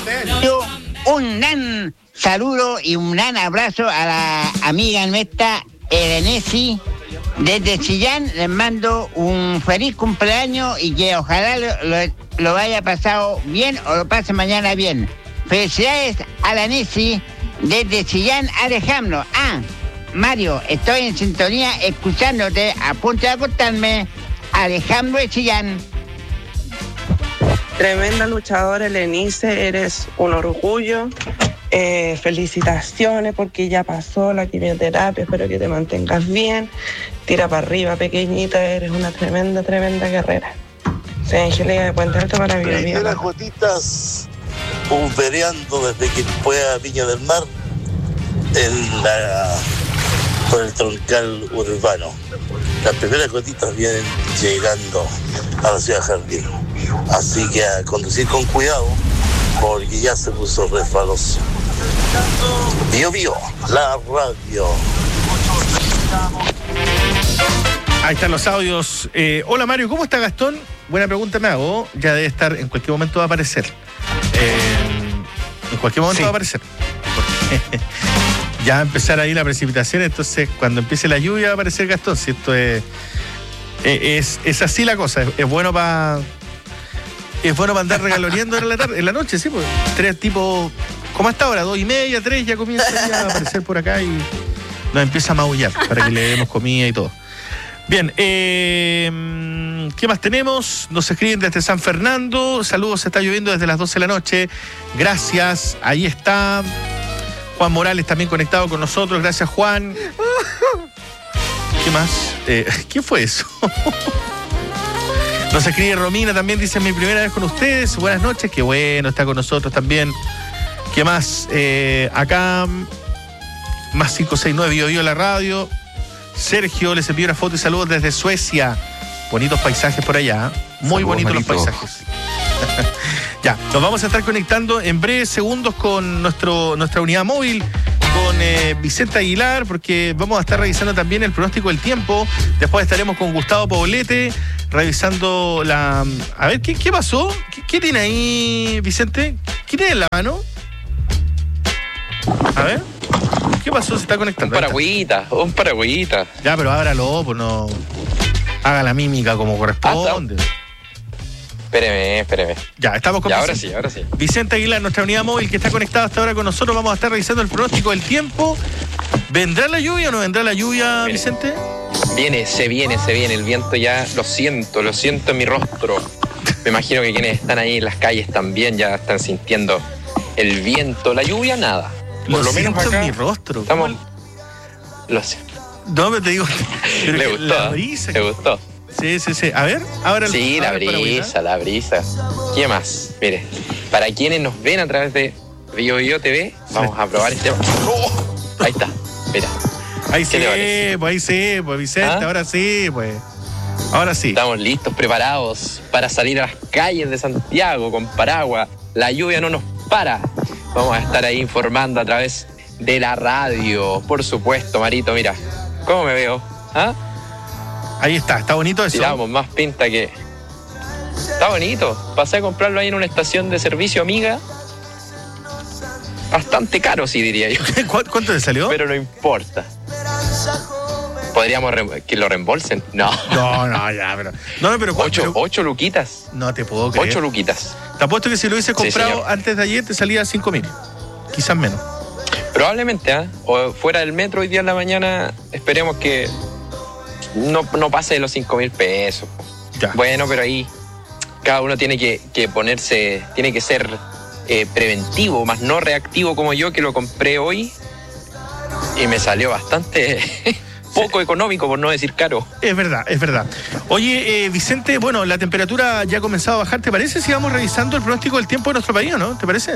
Un gran saludo y un gran abrazo a la amiga nuestra, Erenesi, desde Chillán. Les mando un feliz cumpleaños y que ojalá lo haya pasado bien o lo pase mañana bien. Felicidades a la Nesi desde Chillán, Alejandro. Mario, estoy en sintonía escuchándote, a punto de acostarme. Alejandro de Chillán. Tremenda luchadora, Elenice, eres un orgullo. Felicitaciones porque ya pasó la quimioterapia, espero que te mantengas bien. Tira para arriba, pequeñita, eres una tremenda guerrera. Soy Angélica de Puente Alto para Bio Bio. Las gotitas pulvereando desde que fue a Viña del Mar por el troncal urbano. Las primeras gotitas vienen llegando a la ciudad Jardín. Así que a conducir con cuidado porque ya se puso resbaloso. Bio Bio, la radio. Ahí están los audios. Hola Mario, ¿cómo está Gastón? Buena pregunta me hago. Ya debe estar, en cualquier momento va a aparecer. En cualquier momento va a aparecer. Porque ya va a empezar ahí la precipitación, entonces cuando empiece la lluvia va a aparecer Gastón. Si esto es así la cosa. Es bueno para andar regaloneando en la noche, sí, pues. 3 tipos, como hasta ahora, 2:30, 3, ya comienza ya a aparecer por acá y nos empieza a maullar para que le demos comida y todo. Bien, ¿qué más tenemos? Nos escriben desde San Fernando. Saludos, está lloviendo desde las 12 de la noche. Gracias, ahí está. Juan Morales también conectado con nosotros. Gracias, Juan. ¿Qué más? ¿Qué fue eso? Nos escribe Romina también, dice, mi primera vez con ustedes. Buenas noches, qué bueno, está con nosotros también. ¿Qué más? Acá, más 569 Bio Bio la radio. Sergio les envió una foto y saludos desde Suecia. Bonitos paisajes por allá. Muy bonitos los paisajes. Ya, nos vamos a estar conectando en breves segundos con nuestra unidad móvil, con Vicente Aguilar, porque vamos a estar revisando también el pronóstico del tiempo. Después estaremos con Gustavo Poblete, revisando la... A ver, ¿qué pasó? ¿Qué tiene ahí, Vicente? ¿Qué tiene en la mano? A ver. ¿Qué pasó? Se está conectando. Un paragüita. Ya, pero ábralo, pues no... Haga la mímica como corresponde. Espéreme. Ya, estamos con Vicente. Ahora sí. Vicente Aguilar, nuestra unidad móvil que está conectada hasta ahora con nosotros. Vamos a estar revisando el pronóstico del tiempo. ¿Vendrá la lluvia o no vendrá la lluvia, Vicente? Se viene. El viento ya lo siento en mi rostro. Me imagino que quienes están ahí en las calles también ya están sintiendo el viento. La lluvia, nada. Por lo menos acá, en mi rostro. Estamos... Lo sé. No, pero te digo... Le gustó. La brisa. ¿Le gustó? Sí. A ver, ahora... Sí, la brisa. ¿Qué más? Mire, para quienes nos ven a través de Bio Bio TV, vamos a probar este... Ahí está, mira. Ahí sí, pues Vicente, ahora sí, pues. Ahora sí. Estamos listos, preparados para salir a las calles de Santiago con paraguas. La lluvia no nos para. Vamos a estar ahí informando a través de la radio. Por supuesto, Marito, mira. ¿Cómo me veo? Ahí está bonito eso. Tiramos más pinta que... Está bonito. Pasé a comprarlo ahí en una estación de servicio amiga. Bastante caro, sí, diría yo. ¿Cuánto te salió? Pero no importa. ¿Podríamos que lo reembolsen? No, ya, pero... No, pero... 8 luquitas. No te puedo creer. 8 luquitas. Te apuesto que si lo hubiese comprado antes de ayer te salía 5.000. Quizás menos. Probablemente, o fuera del metro hoy día en la mañana, esperemos que no pase de los 5.000 pesos. Ya. Bueno, pero ahí cada uno tiene que ponerse, tiene que ser preventivo, más no reactivo como yo, que lo compré hoy y me salió bastante poco económico, por no decir caro. Es verdad. Oye, Vicente, bueno, la temperatura ya ha comenzado a bajar. ¿Te parece si vamos revisando el pronóstico del tiempo de nuestro país, no? ¿Te parece?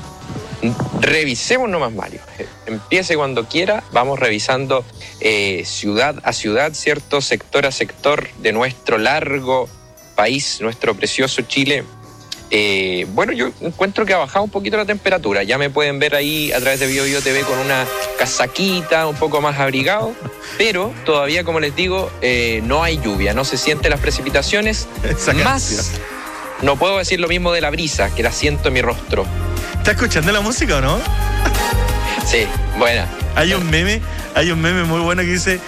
Revisemos nomás, Mario. Empiece cuando quiera. Vamos revisando ciudad a ciudad, ¿cierto? Sector a sector de nuestro largo país, nuestro precioso Chile. Bueno, yo encuentro que ha bajado un poquito la temperatura. Ya me pueden ver ahí a través de Bio Bio TV con una casaquita, un poco más abrigado. Pero todavía, como les digo, no hay lluvia, no se sienten las precipitaciones. Más, no puedo decir lo mismo de la brisa, que la siento en mi rostro. ¿Estás escuchando la música o no? Sí, buena. Hay un meme muy bueno que dice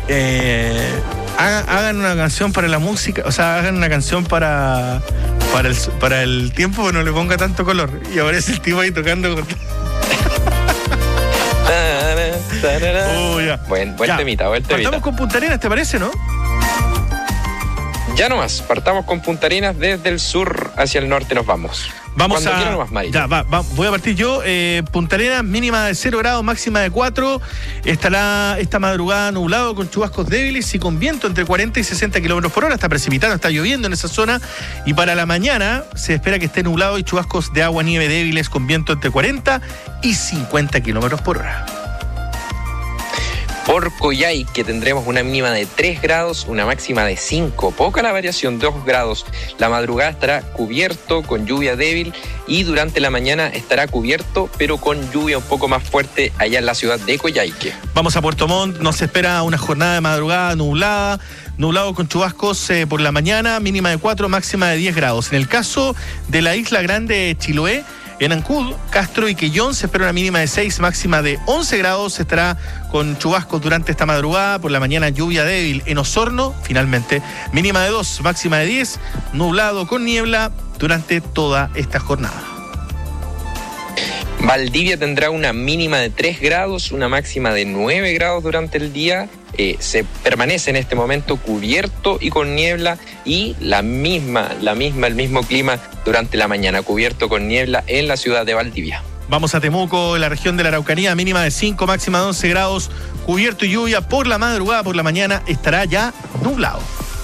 hagan una canción para la música, o sea, hagan una canción para el tiempo, pero no le ponga tanto color. Y aparece el tipo ahí tocando con... Ya. Buen temita. Partamos con Punta Arenas, ¿te parece, no? Ya nomás, partamos con Punta Arenas, desde el sur hacia el norte nos vamos. Vamos a... Nomás, ya, voy a partir yo. Punta Arenas, mínima de 0 grados, máxima de 4. Estará esta madrugada nublado con chubascos débiles y con viento entre 40 y 60 kilómetros por hora. Está precipitando, está lloviendo en esa zona. Y para la mañana se espera que esté nublado y chubascos de agua nieve débiles con viento entre 40 y 50 kilómetros por hora. Por Coyhaique tendremos una mínima de 3 grados, una máxima de 5. Poca la variación, 2 grados. La madrugada estará cubierto con lluvia débil y durante la mañana estará cubierto, pero con lluvia un poco más fuerte allá en la ciudad de Coyhaique. Vamos a Puerto Montt, nos espera una jornada de madrugada nublado con chubascos por la mañana, mínima de 4, máxima de 10 grados. En el caso de la Isla Grande de Chiloé, en Ancud, Castro y Quellón se espera una mínima de 6, máxima de 11 grados. Estará con chubascos durante esta madrugada. Por la mañana lluvia débil. En Osorno, finalmente, mínima de 2, máxima de 10. Nublado con niebla durante toda esta jornada. Valdivia tendrá una mínima de 3 grados, una máxima de 9 grados durante el día. Se permanece en este momento cubierto y con niebla, y el mismo clima durante la mañana, cubierto con niebla en la ciudad de Valdivia. Vamos a Temuco, en la región de la Araucanía, mínima de 5, máxima de 11 grados, cubierto y lluvia por la madrugada, por la mañana estará ya nublado.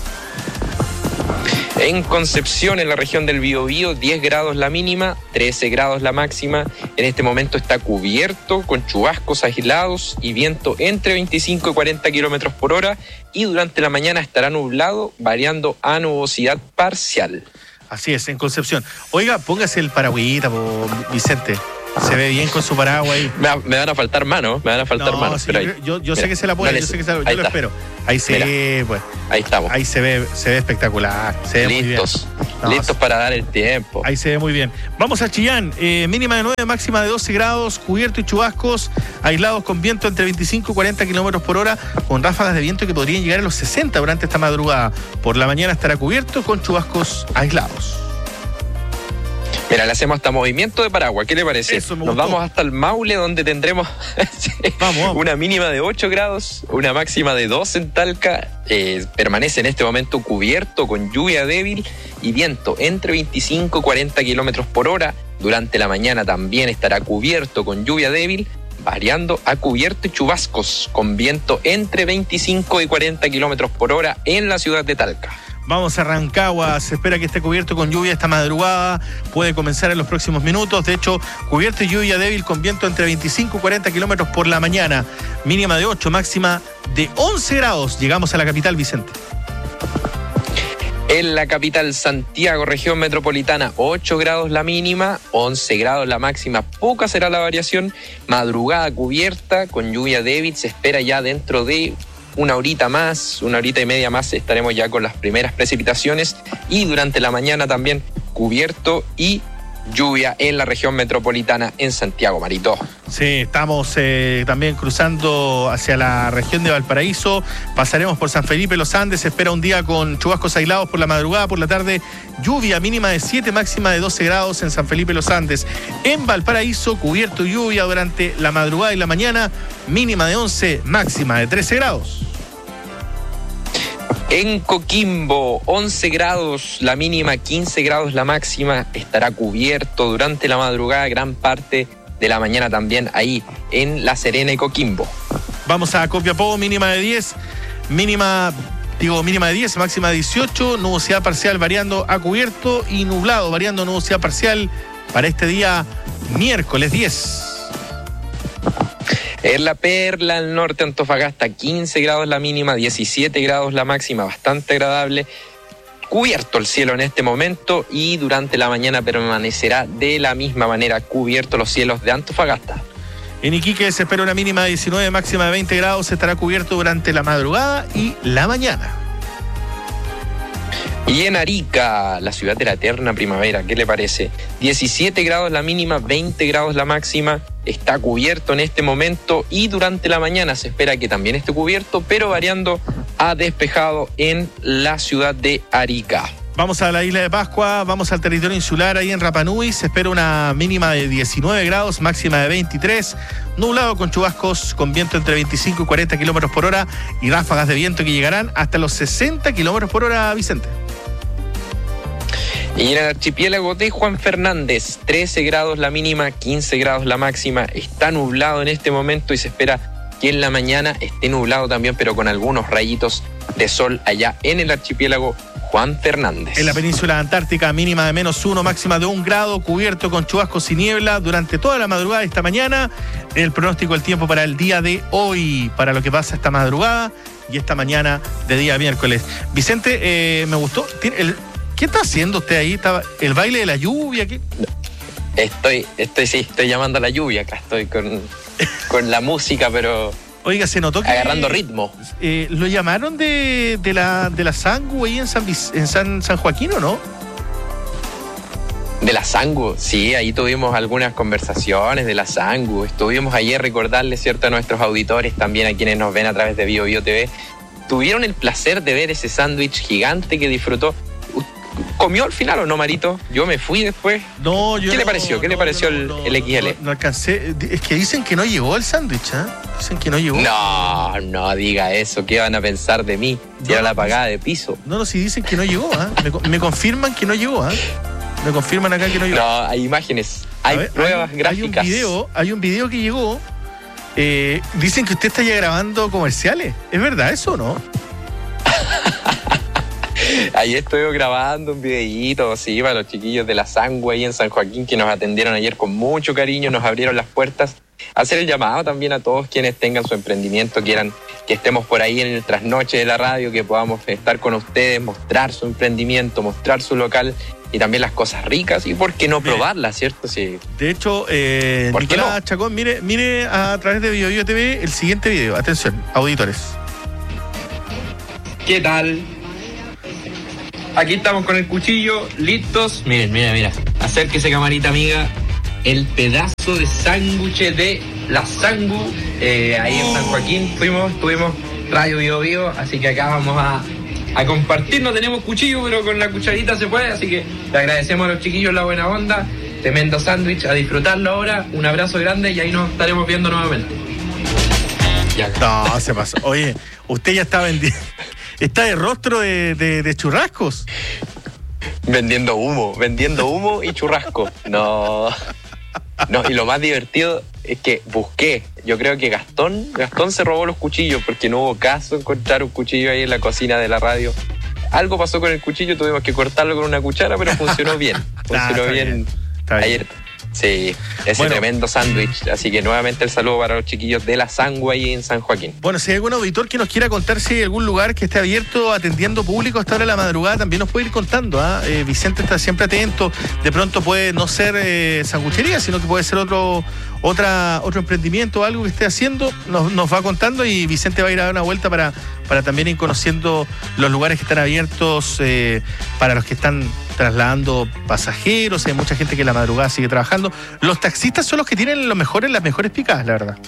En Concepción, en la región del Biobío, 10 grados la mínima, 13 grados la máxima. En este momento está cubierto con chubascos aislados y viento entre 25 y 40 kilómetros por hora. Y durante la mañana estará nublado, variando a nubosidad parcial. Así es, en Concepción. Oiga, póngase el paragüita, Vicente. Se ve bien con su paraguas ahí. Me van a faltar manos, Sí, pero yo sé que se la pone, yo lo espero. Ahí pues. Ahí estamos. Ahí se ve espectacular. Se ve listos. Muy bien. Listos para dar el tiempo. Ahí se ve muy bien. Vamos a Chillán, mínima de 9, máxima de 12 grados, cubierto y chubascos, aislados con viento entre 25 y 40 kilómetros por hora, con ráfagas de viento que podrían llegar a los 60 durante esta madrugada. Por la mañana estará cubierto con chubascos aislados. Mira, le hacemos hasta movimiento de paraguas. ¿Qué le parece? Nos vamos hasta el Maule, donde tendremos vamos. Una mínima de 8 grados, una máxima de 2 en Talca. Permanece en este momento cubierto con lluvia débil y viento entre 25 y 40 kilómetros por hora. Durante la mañana también estará cubierto con lluvia débil, variando a cubierto y chubascos, con viento entre 25 y 40 kilómetros por hora en la ciudad de Talca. Vamos a Rancagua, se espera que esté cubierto con lluvia esta madrugada, puede comenzar en los próximos minutos. De hecho, cubierto y lluvia débil con viento entre 25 y 40 kilómetros por la mañana, mínima de 8, máxima de 11 grados. Llegamos a la capital, Vicente. En la capital, Santiago, región metropolitana, 8 grados la mínima, 11 grados la máxima, poca será la variación. Madrugada cubierta con lluvia débil, se espera ya dentro de una horita y media más estaremos ya con las primeras precipitaciones, y durante la mañana también cubierto y lluvia en la región metropolitana en Santiago, Marito. Sí, estamos también cruzando hacia la región de Valparaíso, pasaremos por San Felipe Los Andes, se espera un día con chubascos aislados por la madrugada, por la tarde lluvia, mínima de 7, máxima de 12 grados en San Felipe Los Andes. En Valparaíso, cubierto y lluvia durante la madrugada y la mañana, mínima de 11, máxima de 13 grados. En Coquimbo, 11 grados la mínima, 15 grados la máxima, estará cubierto durante la madrugada, gran parte de la mañana también ahí en La Serena y Coquimbo. Vamos a Copiapó, mínima de 10, mínima de 10, máxima de 18, nubosidad parcial variando a cubierto y nublado variando a nubosidad parcial para este día miércoles 10. En La Perla, al norte, Antofagasta, 15 grados la mínima, 17 grados la máxima, bastante agradable. Cubierto el cielo en este momento y durante la mañana permanecerá de la misma manera cubierto los cielos de Antofagasta. En Iquique se espera una mínima de 19, máxima de 20 grados, estará cubierto durante la madrugada y la mañana. Y en Arica, la ciudad de la eterna primavera, ¿qué le parece? 17 grados la mínima, 20 grados la máxima. Está cubierto en este momento y durante la mañana se espera que también esté cubierto, pero variando a despejado en la ciudad de Arica. Vamos a la isla de Pascua, vamos al territorio insular ahí en Rapa Nui. Se espera una mínima de 19 grados, máxima de 23. Nublado con chubascos, con viento entre 25 y 40 kilómetros por hora y ráfagas de viento que llegarán hasta los 60 kilómetros por hora, Vicente. Y en el archipiélago de Juan Fernández, 13 grados la mínima, 15 grados la máxima. Está nublado en este momento y se espera que en la mañana esté nublado también, pero con algunos rayitos de sol allá en el archipiélago Juan Fernández. En la península antártica, mínima de -1, máxima de 1 grado, cubierto con chubascos y niebla durante toda la madrugada de esta mañana. El pronóstico del tiempo para el día de hoy, para lo que pasa esta madrugada y esta mañana de día miércoles. Vicente, me gustó. ¿Qué está haciendo usted ahí? ¿El baile de la lluvia? ¿Qué? Estoy llamando a la lluvia acá. Estoy con la música, pero... Oiga, se notó que... agarrando ritmo. ¿Lo llamaron de la Sangu ahí en San Joaquín o no? De la Sangu, sí, ahí tuvimos algunas conversaciones de la Sangu. Estuvimos ayer, recordarles, ¿cierto?, a nuestros auditores, también a quienes nos ven a través de Bio Bio TV. Tuvieron el placer de ver ese sándwich gigante que disfrutó. ¿Comió al final o no, Marito? Yo me fui después. No, yo ¿Qué le pareció? ¿Qué le pareció el XL? No alcancé. Es que dicen que no llegó el sándwich, ¿eh? Dicen que no llegó. No diga eso. ¿Qué van a pensar de mí? Si era la pagada de piso. No, sí dicen que no llegó, ¿eh? Me confirman que no llegó, ¿eh? Me confirman acá que no llegó. No, hay imágenes, hay pruebas gráficas. Hay un video que llegó. Dicen que usted está ya grabando comerciales. ¿Es verdad eso o no? Ayer estuve grabando un videíto, sí, para los chiquillos de la Sangu ahí en San Joaquín, que nos atendieron ayer con mucho cariño, nos abrieron las puertas. Hacer el llamado también a todos quienes tengan su emprendimiento, quieran que estemos por ahí en el trasnoche de la radio, que podamos estar con ustedes, mostrar su emprendimiento, mostrar su local y también las cosas ricas, y por qué no probarlas, ¿cierto? Sí. De hecho, Nicolás Chacón, mire a través de Bio Bio TV el siguiente video. Atención, auditores. ¿Qué tal? Aquí estamos con el cuchillo, listos. Miren, mira. Acérquese, camarita amiga. El pedazo de sándwich de la Sangu. Ahí en San Joaquín tuvimos Radio Bio Bio. Así que acá vamos a compartir. No tenemos cuchillo, pero con la cucharita se puede. Así que le agradecemos a los chiquillos la buena onda. Tremendo sándwich. A disfrutarlo ahora. Un abrazo grande y ahí nos estaremos viendo nuevamente. No, se pasó. Oye, usted ya está vendiendo. Está de rostro de churrascos. Vendiendo humo y churrasco. No, y lo más divertido es que busqué. Yo creo que Gastón se robó los cuchillos porque no hubo caso encontrar un cuchillo ahí en la cocina de la radio. Algo pasó con el cuchillo, tuvimos que cortarlo con una cuchara, pero funcionó bien. Funcionó bien. Ayer. Sí, tremendo sándwich. Así que nuevamente el saludo para los chiquillos de la Sangu ahí en San Joaquín. Bueno, si hay algún auditor que nos quiera contar si hay algún lugar que esté abierto atendiendo público hasta ahora de la madrugada, también nos puede ir contando, ¿eh? Vicente está siempre atento. De pronto puede no ser sanguchería, sino que puede ser otro emprendimiento o algo que esté haciendo. Nos va contando y Vicente va a ir a dar una vuelta para también ir conociendo los lugares que están abiertos para los que están trasladando pasajeros. Hay mucha gente que en la madrugada sigue trabajando. Los taxistas son los que tienen las mejores picadas, la verdad.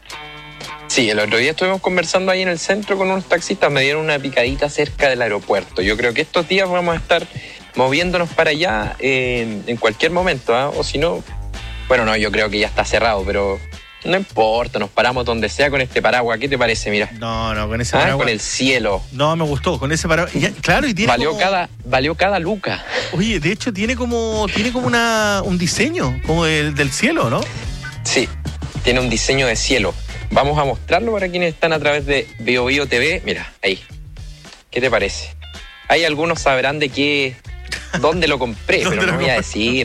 Sí, el otro día estuvimos conversando ahí en el centro con unos taxistas, me dieron una picadita cerca del aeropuerto. Yo creo que estos días vamos a estar moviéndonos para allá en cualquier momento, ¿eh? O si no, bueno, no, yo creo que ya está cerrado, pero no importa, nos paramos donde sea con este paraguas. ¿Qué te parece? Mira. No, con ese paraguas. Con el cielo. No, me gustó, con ese paraguas. Claro, y tiene valió cada luca. Oye, de hecho tiene como un diseño como del cielo, ¿no? Sí, tiene un diseño de cielo. Vamos a mostrarlo para quienes están a través de Bio Bio TV. Mira, ahí. ¿Qué te parece? Hay algunos sabrán dónde lo compré, pero no voy a decir.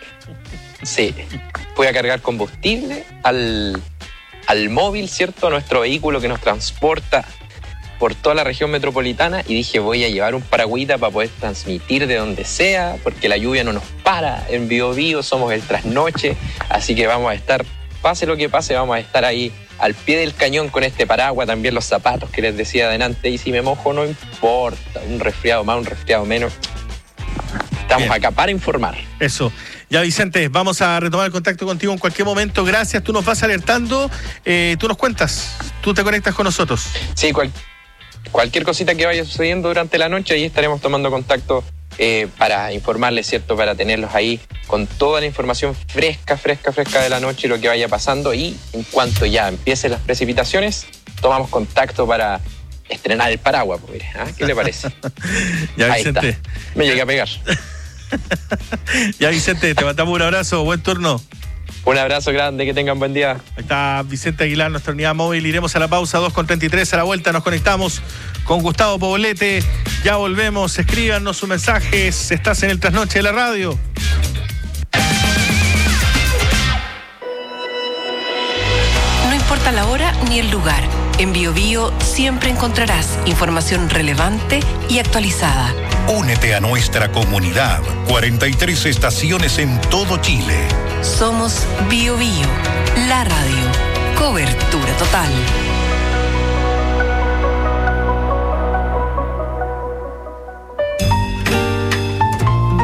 Sí. Voy a cargar combustible al móvil, ¿cierto? A nuestro vehículo que nos transporta por toda la región metropolitana, y dije, voy a llevar un paragüita para poder transmitir de donde sea, porque la lluvia no nos para en Bio Bio, somos el trasnoche, así que vamos a estar, pase lo que pase, vamos a estar ahí al pie del cañón con este paraguas, también los zapatos que les decía adelante, y si me mojo no importa, un resfriado más, un resfriado menos. Estamos acá para informar. Eso. Ya, Vicente, vamos a retomar el contacto contigo en cualquier momento. Gracias, tú nos vas alertando, tú nos cuentas, tú te conectas con nosotros. Sí, cualquier cosita que vaya sucediendo durante la noche, ahí estaremos tomando contacto para informarles, ¿cierto? Para tenerlos ahí con toda la información fresca de la noche y lo que vaya pasando. Y en cuanto ya empiecen las precipitaciones, tomamos contacto para estrenar el paraguas. Pues, mire, ¿ah? ¿Qué le parece? Ya, ahí Vicente. está. Me llegué a pegar. Ya, Vicente, te mandamos un abrazo, buen turno. Un abrazo grande, que tengan buen día. Ahí está Vicente Aguilar, nuestra unidad móvil. Iremos a la pausa, 2:33. A la vuelta nos conectamos con Gustavo Poblete. Ya volvemos, escríbanos sus mensajes. Estás en el Trasnoche de la Radio. No importa la hora ni el lugar. En BioBio siempre encontrarás información relevante y actualizada. Únete a nuestra comunidad. 43 estaciones en todo Chile. Somos BioBio, la radio. Cobertura total.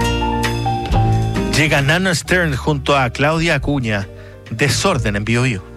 Llega Nano Stern junto a Claudia Acuña. Desorden en BioBio.